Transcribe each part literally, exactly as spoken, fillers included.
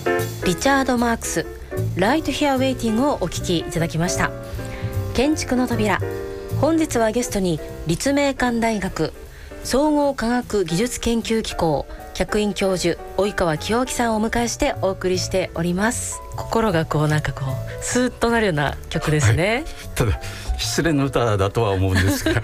リチャード・マークス Right Here Waiting をお聞きいただきました。建築の扉、本日はゲストに立命館大学総合科学技術研究機構客員教授及川清明さんをお迎えしてお送りしております。心がこうなんかこうスーッとなるような曲ですね、はい、 ただ失恋の歌だとは思うんですが、はい、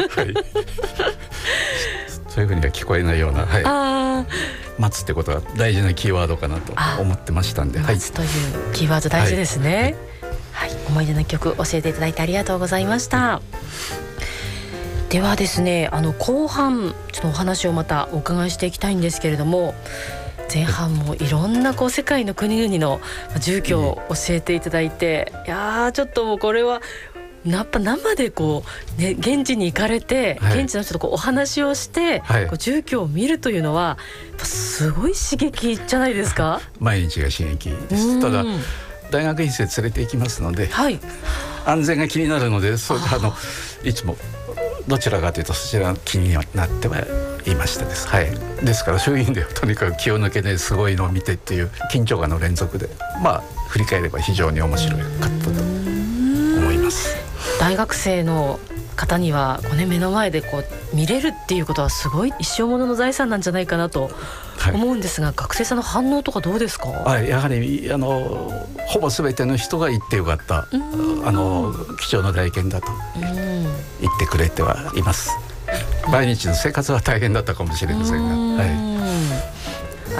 そういうふうには聞こえないような、はい、あ待つってことが大事なキーワードかなと思ってましたんで、 待つというキーワード大事ですね、はいはい、思い出の曲教えていただいてありがとうございました。ではですね、あの後半ちょっとお話をまたお伺いしていきたいんですけれども、前半もいろんなこう世界の国々の住居を教えていただいて、いやーちょっともうこれはやっぱ生でこう、ね、現地に行かれて、はい、現地の人とこうお話をして、はい、こう住居を見るというのはやっぱすごい刺激じゃないですか。 毎日が刺激です。ただ大学院生連れて行きますので、はい、安全が気になるので、それあのいつもどちらかというとそちらが気になってはいましたです、はい、ですからそういう意味ではとにかく気を抜けてすごいのを見てっていう緊張感の連続で、まあ振り返れば非常に面白かったと思います。 大学生の方にはこう、ね、目の前でこう見れるっていうことはすごい一生ものの財産なんじゃないかなと思うんですが、はい、学生さんの反応とかどうですか？ はい、やはりあのほぼ全ての人が行ってよかった、あの貴重な体験だと言ってくれてはいます。毎日の生活は大変だったかもしれませんが、はい、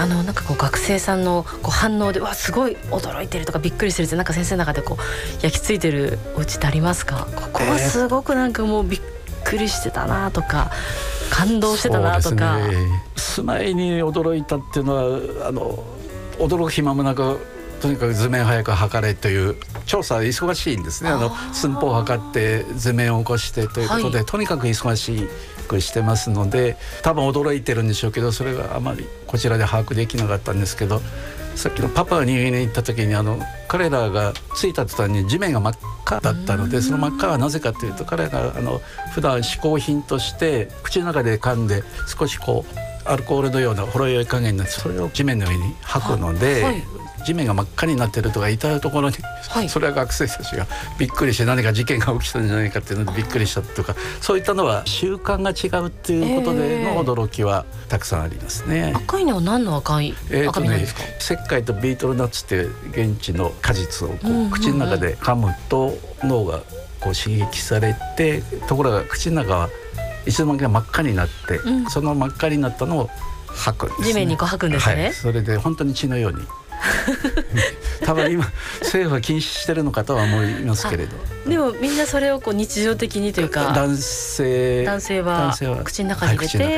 あのなんかこう学生さんのこう反応でわすごい驚いてるとかびっくりするってなんか先生の中でこう焼き付いてるお家ってありますか？ここはすごくなんかもうびっくりしてたなとか、えー、感動してたなとか。 そうですね、住まいに驚いたっていうのはあの驚く暇もなくとにかく図面早く測れという調査忙しいんですね。あの寸法を測って図面を起こしてということで、はい、とにかく忙しくしてますので多分驚いてるんでしょうけど、それがあまりこちらで把握できなかったんですけど、さっきのパパがニューギニアに行った時にあの彼らが着いた途端に地面が真っ赤だったので、その真っ赤はなぜかというと彼があの普段嗜好品として口の中で噛んで少しこうアルコールのようなほろ酔い加減になってそれを地面の上に吐くので、はい、地面が真っ赤になってるとか至るところに、はい、それは学生たちがびっくりして何か事件が起きたんじゃないかっていうのでびっくりしたとか、そういったのは習慣が違うっていうことでの驚きはたくさんありますね。 赤いのは何の赤い、えーとね、赤身なんですか？ 石灰とビートルナッツっていう現地の果実をこう、うんうんうん、口の中で噛むと脳がこう刺激されて、ところが口の中はいつの間にか真っ赤になって、うん、その真っ赤になったのを吐くんですね。 地面にこう吐くんですね、 はい、それで本当に血のように多分今政府は禁止してるのかとは思いますけれど、 でもみんなそれをこう日常的にというか男性男性は口の中に入れて、はい